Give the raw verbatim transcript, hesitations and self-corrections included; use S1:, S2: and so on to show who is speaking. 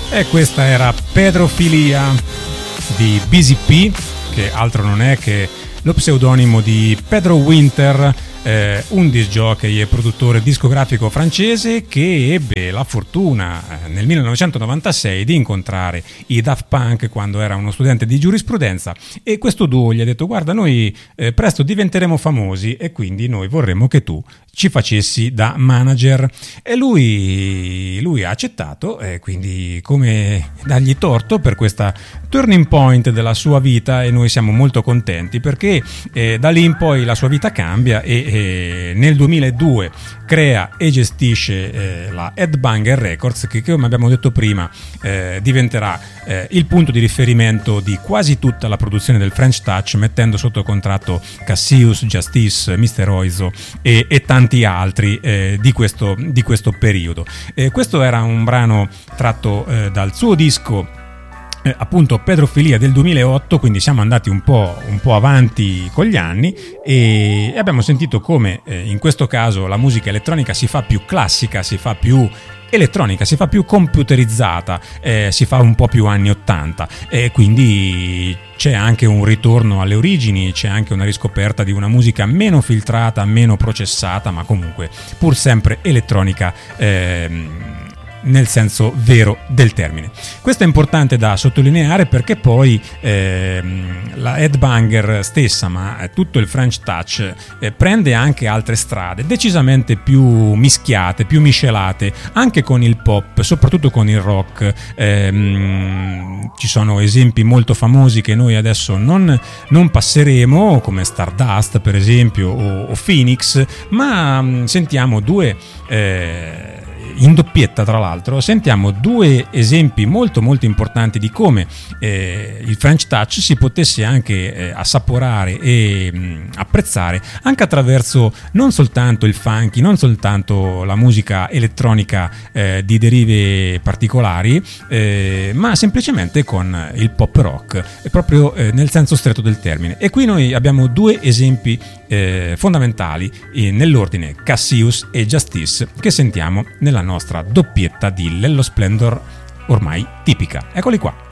S1: E questa era Pedrofilia di Busy P, che altro non è che lo pseudonimo di Pedro Winter, eh, un disc jockey e produttore discografico francese che ebbe la fortuna eh, nel millenovecentonovantasei di incontrare i Daft Punk quando era uno studente di giurisprudenza, e questo duo gli ha detto: guarda, noi eh, presto diventeremo famosi e quindi noi vorremmo che tu ci facessi da manager. E lui, lui ha accettato, e quindi come dargli torto per questa turning point della sua vita, e noi siamo molto contenti perché eh, da lì in poi la sua vita cambia e eh, nel duemiladue crea e gestisce eh, la Headbanger Records, che come abbiamo detto prima eh, diventerà eh, il punto di riferimento di quasi tutta la produzione del French Touch, mettendo sotto contratto Cassius, Justice, mister Oizo e, e tanti altri eh, di, questo, di questo periodo. Eh, questo era un brano tratto eh, dal suo disco Eh, appunto Pedrofilia del duemilaotto, quindi siamo andati un po', un po' avanti con gli anni e abbiamo sentito come eh, in questo caso la musica elettronica si fa più classica, si fa più elettronica, si fa più computerizzata, eh, si fa un po' più anni ottanta, e quindi c'è anche un ritorno alle origini, c'è anche una riscoperta di una musica meno filtrata, meno processata, ma comunque pur sempre elettronica, ehm, nel senso vero del termine. Questo è importante da sottolineare perché poi ehm, la Headbanger stessa, ma tutto il French Touch eh, prende anche altre strade decisamente più mischiate, più miscelate, anche con il pop, soprattutto con il rock. Ehm, ci sono esempi molto famosi che noi adesso non, non passeremo, come Stardust per esempio o, o Phoenix, ma mh, sentiamo due eh, in doppietta, tra l'altro, sentiamo due esempi molto molto importanti di come eh, il French Touch si potesse anche eh, assaporare e mh, apprezzare anche attraverso non soltanto il funky, non soltanto la musica elettronica eh, di derive particolari, eh, ma semplicemente con il pop rock, proprio eh, nel senso stretto del termine. E qui noi abbiamo due esempi eh, fondamentali eh, nell'ordine: Cassius e Justice, che sentiamo nella nostra doppietta di Lello Splendor ormai tipica. Eccoli qua.